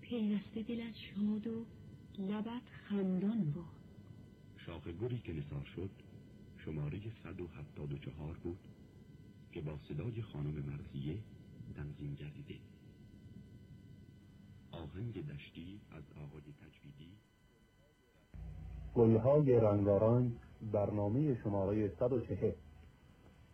پیوسته دلت شاد و لبت خندان باد. شاخ گلی که نثار شد شماره 174 بود که با صدای خانم مرثیه تنظیم گردیده. آهنگ دشتی از آقای تجویدی. گلهای رنگارنگ، برنامه شماره 140.